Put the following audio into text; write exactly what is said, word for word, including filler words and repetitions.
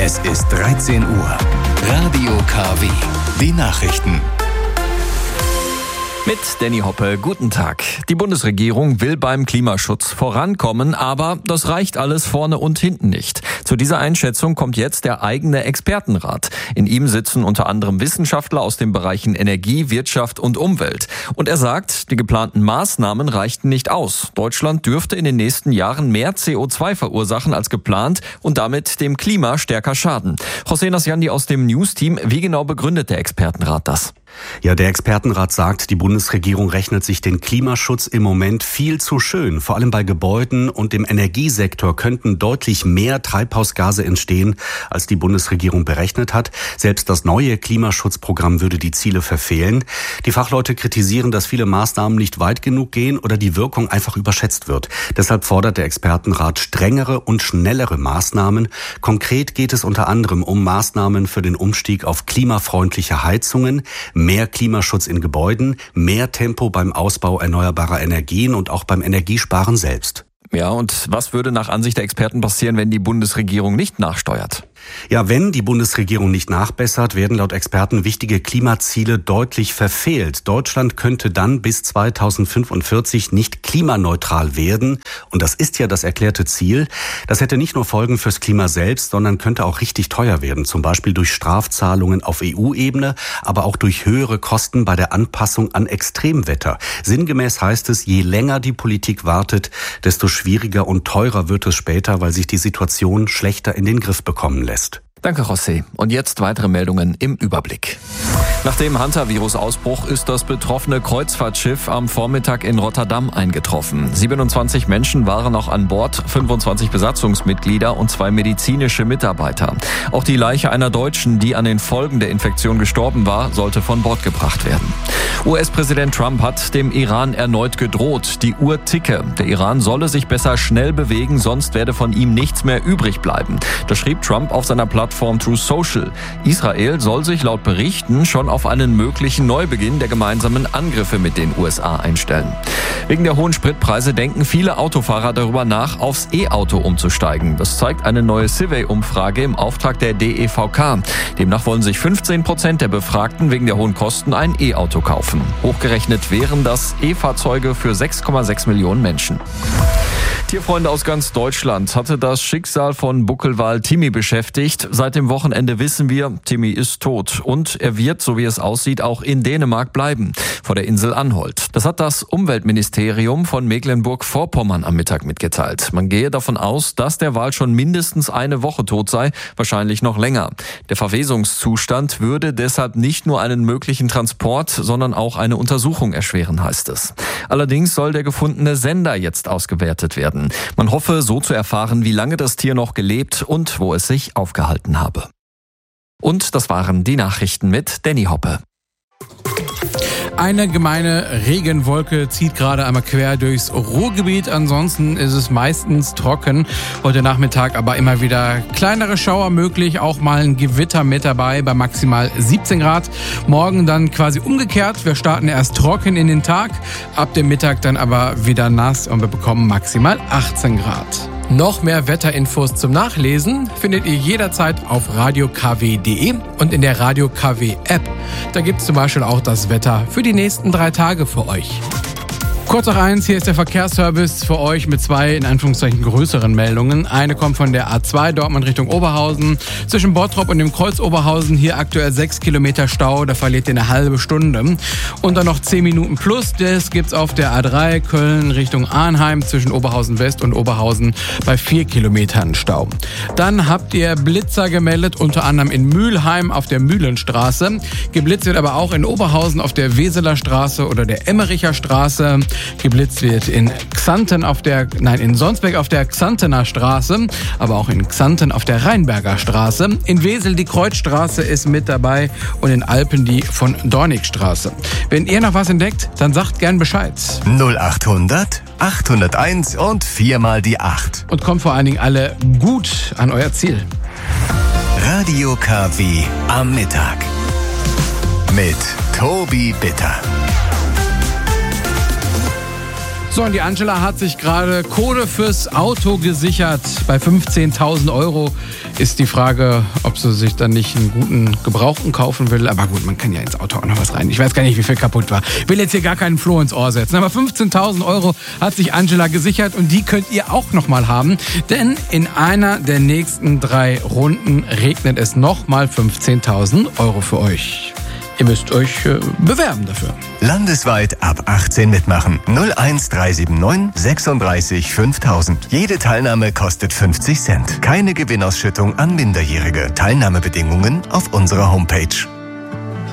Es ist dreizehn Uhr. Radio K W. Die Nachrichten. Mit Danny Hoppe, guten Tag. Die Bundesregierung will beim Klimaschutz vorankommen, aber das reicht alles vorne und hinten nicht. Zu dieser Einschätzung kommt jetzt der eigene Expertenrat. In ihm sitzen unter anderem Wissenschaftler aus den Bereichen Energie, Wirtschaft und Umwelt. Und er sagt, die geplanten Maßnahmen reichten nicht aus. Deutschland dürfte in den nächsten Jahren mehr C O zwei verursachen als geplant und damit dem Klima stärker schaden. José Nasjandi aus dem News-Team, wie genau begründet der Expertenrat das? Ja, der Expertenrat sagt, die Bundesregierung rechnet sich den Klimaschutz im Moment viel zu schön. Vor allem bei Gebäuden und im Energiesektor könnten deutlich mehr Treibhausgase entstehen, als die Bundesregierung berechnet hat. Selbst das neue Klimaschutzprogramm würde die Ziele verfehlen. Die Fachleute kritisieren, dass viele Maßnahmen nicht weit genug gehen oder die Wirkung einfach überschätzt wird. Deshalb fordert der Expertenrat strengere und schnellere Maßnahmen. Konkret geht es unter anderem um Maßnahmen für den Umstieg auf klimafreundliche Heizungen, mehr Klimaschutz in Gebäuden, mehr Tempo beim Ausbau erneuerbarer Energien und auch beim Energiesparen selbst. Ja, und was würde nach Ansicht der Experten passieren, wenn die Bundesregierung nicht nachsteuert? Ja, wenn die Bundesregierung nicht nachbessert, werden laut Experten wichtige Klimaziele deutlich verfehlt. Deutschland könnte dann bis zweitausendfünfundvierzig nicht klimaneutral werden. Und das ist ja das erklärte Ziel. Das hätte nicht nur Folgen fürs Klima selbst, sondern könnte auch richtig teuer werden. Zum Beispiel durch Strafzahlungen auf E U-Ebene, aber auch durch höhere Kosten bei der Anpassung an Extremwetter. Sinngemäß heißt es, je länger die Politik wartet, desto schwieriger und teurer wird es später, weil sich die Situation schlechter in den Griff bekommen lässt. Danke, José. Und jetzt weitere Meldungen im Überblick. Nach dem Hantavirus-Ausbruch ist das betroffene Kreuzfahrtschiff am Vormittag in Rotterdam eingetroffen. siebenundzwanzig Menschen waren auch an Bord, fünfundzwanzig Besatzungsmitglieder und zwei medizinische Mitarbeiter. Auch die Leiche einer Deutschen, die an den Folgen der Infektion gestorben war, sollte von Bord gebracht werden. U S-Präsident Trump hat dem Iran erneut gedroht, die Uhr ticke. Der Iran solle sich besser schnell bewegen, sonst werde von ihm nichts mehr übrig bleiben. Das schrieb Trump auf seiner Plattform Truth Social. Israel soll sich laut Berichten schon auf einen möglichen Neubeginn der gemeinsamen Angriffe mit den U S A einstellen. Wegen der hohen Spritpreise denken viele Autofahrer darüber nach, aufs E-Auto umzusteigen. Das zeigt eine neue Survey-Umfrage im Auftrag der D E V K. Demnach wollen sich fünfzehn Prozent der Befragten wegen der hohen Kosten ein E-Auto kaufen. Hochgerechnet wären das E-Fahrzeuge für sechs Komma sechs Millionen Menschen. Tierfreunde aus ganz Deutschland hatte das Schicksal von Buckelwal Timmy beschäftigt. Seit dem Wochenende wissen wir, Timmy ist tot und er wird, so wie es aussieht, auch in Dänemark bleiben, vor der Insel Anholt. Das hat das Umweltministerium von Mecklenburg-Vorpommern am Mittag mitgeteilt. Man gehe davon aus, dass der Wal schon mindestens eine Woche tot sei, wahrscheinlich noch länger. Der Verwesungszustand würde deshalb nicht nur einen möglichen Transport, sondern auch eine Untersuchung erschweren, heißt es. Allerdings soll der gefundene Sender jetzt ausgewertet werden. Man hoffe, so zu erfahren, wie lange das Tier noch gelebt und wo es sich aufgehalten habe. Und das waren die Nachrichten mit Danny Hoppe. Eine gemeine Regenwolke zieht gerade einmal quer durchs Ruhrgebiet. Ansonsten ist es meistens trocken. Heute Nachmittag aber immer wieder kleinere Schauer möglich. Auch mal ein Gewitter mit dabei bei maximal siebzehn Grad. Morgen dann quasi umgekehrt. Wir starten erst trocken in den Tag. Ab dem Mittag dann aber wieder nass und wir bekommen maximal achtzehn Grad. Noch mehr Wetterinfos zum Nachlesen findet ihr jederzeit auf radio k w punkt d e und in der Radio K W App. Da gibt's zum Beispiel auch das Wetter für die nächsten drei Tage für euch. Kurz noch eins, hier ist der Verkehrsservice für euch mit zwei, in Anführungszeichen, größeren Meldungen. Eine kommt von der A zwei Dortmund Richtung Oberhausen. Zwischen Bottrop und dem Kreuz Oberhausen hier aktuell sechs Kilometer Stau, da verliert ihr eine halbe Stunde. Und dann noch zehn Minuten plus, das gibt's auf der A drei Köln Richtung Arnheim zwischen Oberhausen West und Oberhausen bei vier Kilometern Stau. Dann habt ihr Blitzer gemeldet, unter anderem in Mülheim auf der Mühlenstraße. Geblitzt wird aber auch in Oberhausen auf der Weseler Straße oder der Emmericher Straße. Geblitzt wird in Xanten auf der, nein, in Sonsbeck auf der Xantener Straße, aber auch in Xanten auf der Rheinberger Straße. In Wesel die Kreuzstraße ist mit dabei und in Alpen die von Dornigstraße. Wenn ihr noch was entdeckt, dann sagt gern Bescheid. null achthundert achthunderteins und viermal die acht. Und kommt vor allen Dingen alle gut an euer Ziel. Radio K W am Mittag mit Tobi Bitter. So, und die Angela hat sich gerade Kohle fürs Auto gesichert. Bei fünfzehntausend Euro ist die Frage, ob sie sich dann nicht einen guten Gebrauchten kaufen will. Aber gut, man kann ja ins Auto auch noch was rein. Ich weiß gar nicht, wie viel kaputt war. Ich will jetzt hier gar keinen Floh ins Ohr setzen. Aber fünfzehntausend Euro hat sich Angela gesichert und die könnt ihr auch noch mal haben. Denn in einer der nächsten drei Runden regnet es noch mal fünfzehntausend Euro für euch. Ihr müsst euch äh, bewerben dafür. Landesweit ab achtzehn mitmachen. null eins drei sieben neun sechsunddreißig fünftausend. Jede Teilnahme kostet fünfzig Cent. Keine Gewinnausschüttung an Minderjährige. Teilnahmebedingungen auf unserer Homepage.